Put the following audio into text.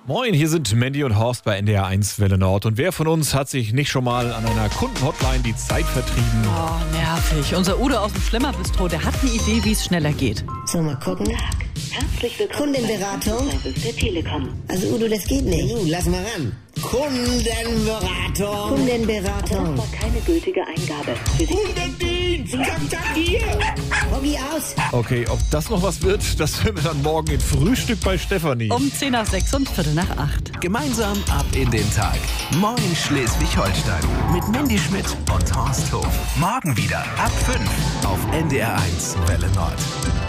Moin, hier sind Mandy und Horst bei NDR 1 Welle Nord. Und wer von uns hat sich nicht schon mal an einer Kundenhotline die Zeit vertrieben? Oh, nervig. Unser Udo aus dem Schlemmerbistro, der hat eine Idee, wie es schneller geht. So, mal gucken. Herzlich willkommen Kundenberatung. bei der Telekom. Also Udo, das geht nicht. Nun, lass mal ran. Kundenberatung. Kundenberatung. Das war keine gültige Eingabe. Für Sie Kundendienst. Kontakt hier. Probier aus. Okay, ob das noch was wird, das hören wir dann morgen in Frühstück bei Stefanie. Um 10 nach 6 und Viertel nach 8. Gemeinsam ab in den Tag. Moin Schleswig-Holstein. Mit Mandy Schmidt und Horst Hof. Morgen wieder ab 5 auf NDR 1 Welle Nord.